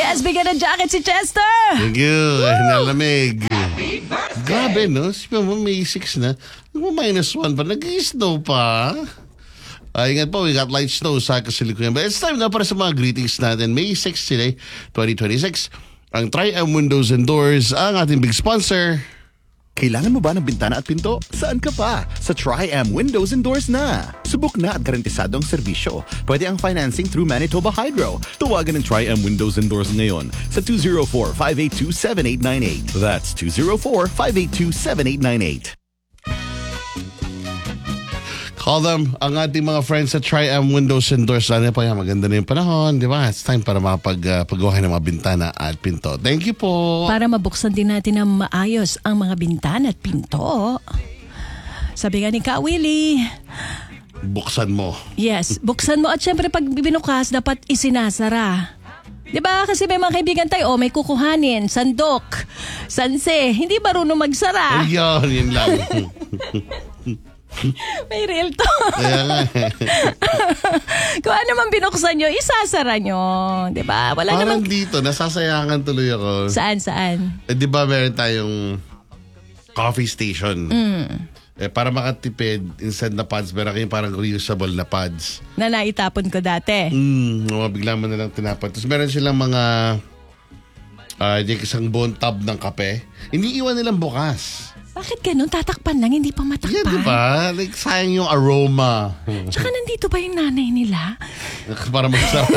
Yes, bigyan ng jacket si Chester. Thank you. Nalamig. Grabe, no? Sabi mo, May 6 na. -1 pa. Nag-snow pa. Ingat po, we got light snow sa Kasilikuyan. But it's time na para sa mga greetings natin. May 6 today, 2026. Ang Tri-M Windows and Doors, ang ating big sponsor. Kailangan mo ba ng bintana at pinto? Saan ka pa? Sa Tri-M Windows and Doors na. Subok na at garantisado ang serbisyo. Pwede ang financing through Manitoba Hydro. Tawagan ng Tri-M Windows and Doors ngayon sa 204-582-7898. That's 204-582-7898. Call them, ang ating mga friends sa Tri-M Windows and Doors. Sana pa yan, maganda na yung panahon, di ba? It's time para makapag-paggawa ng mga bintana at pinto. Thank you po. Para mabuksan din natin ng maayos ang mga bintana at pinto. Sabi nga ni Ka Willie, Buksan mo. yes, buksan mo at syempre pag binukas, dapat isinasara. Diba? Kasi may mga kaibigan tayo, may kukuhanin, sandok, sanse, hindi marunong magsara. Ayun, yun lang. May real to. Kaya nga. Kung ano man binuksan nyo, isasara nyo. Diba? Wala Parang namang... dito, nasasayangan tuloy ako. Saan? Di ba meron tayong coffee station? Para makatipid, instead na pads, meron kayong parang reusable na pads. Na naitapon ko dati. Bigla mo na lang tinapan. Tapos meron silang mga isang buong tub ng kape. Iniiwan nilang bukas. Bakit ganun? Tatakpan lang, hindi pa matakpan. Yeah, diba? Like, sayang yung aroma. Tsaka nandito ba yung nanay nila? Para magsara.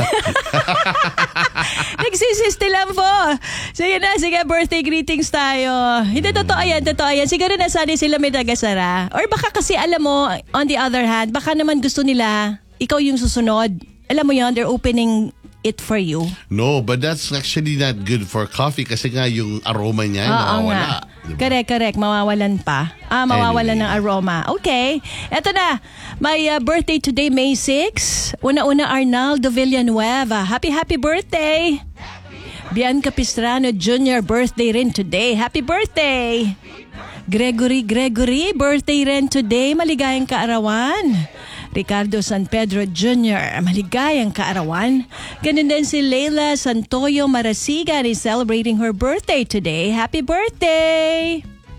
Nagsisiste lang po. Sige na, sige, birthday greetings tayo. Hindi, totoo yan. Siguro nasanay sila may nagasara. Or baka kasi, alam mo, on the other hand, baka naman gusto nila, ikaw yung susunod. Alam mo yun, they're opening it for you. No, but that's actually not good for coffee kasi nga yung aroma niya mawawala. Diba? Correct. Mawawalan pa. Mawawalan ng aroma. Okay. Eto na. May birthday today, May 6. Una-una, Arnaldo Villanueva. Happy birthday. Bianca Pistrano Jr. birthday rin today. Happy birthday. Gregory, birthday rin today. Maligayang kaarawan. Ricardo San Pedro Jr., maligayang kaarawan. Ganun din si Leila Santoyo Marasigan is celebrating her birthday today. Happy birthday!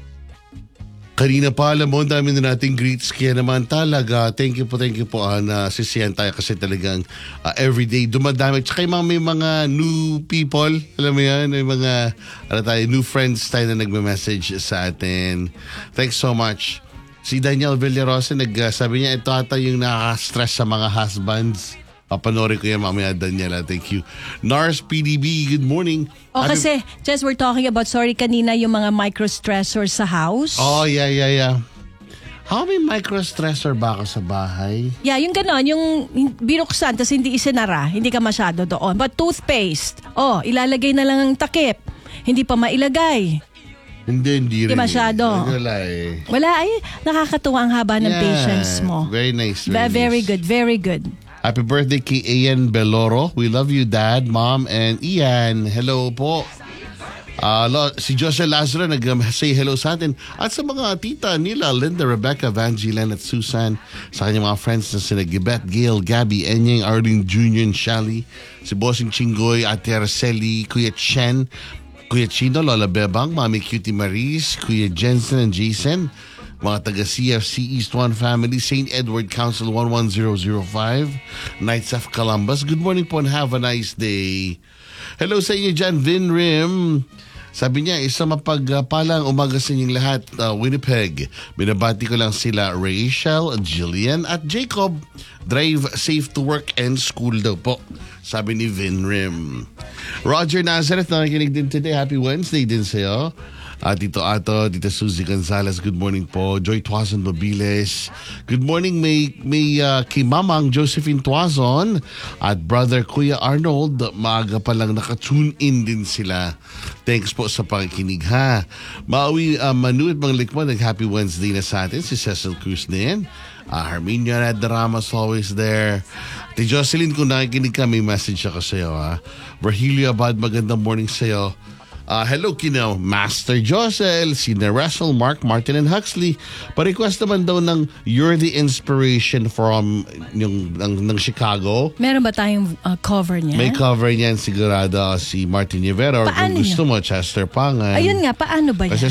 Kanina pa, alam mo, dami na nating greets. Kaya naman talaga, thank you po, sisiyan tayo kasi talagang everyday dumadami. Tsaka may mga new people, alam mo yan, may mga new friends tayo na nagme-message sa atin. Thanks so much. Si Daniel Villarosa, sabi niya, ito ata yung nakaka-stress sa mga husbands. Papanorin ko yan mamaya, Daniela. Thank you. Nars PDB, good morning. Kasi, Jess, we're talking about, kanina yung mga micro-stressors sa house. Oh, yeah. How may micro-stressor ba ako sa bahay? Yeah, yung ganon, yung binuksan, tas hindi isinara, hindi ka masyado doon. But toothpaste, ilalagay na lang ang takip. Hindi pa mailagay. Hindi rin. Masyado. Wala nakakatuwa ang haba ng patience mo. Very nice. Very good. Happy birthday kay Ian Beloro. We love you, Dad, Mom, and Ian. Hello po. Si Jose Lazaro nag-say hello sa atin. At sa mga tita nila, Linda, Rebecca, Vangeline, at Susan. Sa kanyang mga friends na sila Gibet, Gail, Gabby, Enyeng, Arlene Jr., and Shally. Si Bossing Chingoy, Ate Araceli, Kuya Chen, Kuya Chino, Lola Bebang, Mami Cutie Maris, Kuya Jensen and Jason, mga taga CFC East 1 family, St. Edward Council 11005, Knights of Columbus. Good morning po and have a nice day. Hello sa inyo dyan, Vin Rim. Sabi niya, isang mapagpalang umaga sa inyong lahat, Winnipeg. Binabati ko lang sila, Rachel, Jillian, at Jacob. Drive safe to work and school daw po. Sabi ni Vin Rim. Roger Nazareth, nakikinig din today. Happy Wednesday din sa'yo. Tito Ato, Tita Suzy Gonzalez, good morning po. Joy Tuazon Mobiles, good morning. May kay Mamang Josephine Tuazon at Brother Kuya Arnold, maaga pa lang nakatune in din sila. Thanks po sa pakikinig ha. Maui Manu at mga likmo, nag-happy Wednesday na sa atin. Si Cecil Cruz din. Herminia Radamas always there. Ti Jocelyn, kung nakikinig ka, may message ako sa'yo ha. Virgilio Abad, magandang morning sa'yo. Hello kina Master Josel, si Russell, Mark, Martin, and Huxley. Pa-request naman daw ng You're the Inspiration from ng Chicago. Meron ba tayong cover niya? May cover niyan sigurado si Martin Rivera. Or Paano kung gusto mo, Chester Pangan. Ayun nga, paano ba yan? Kasi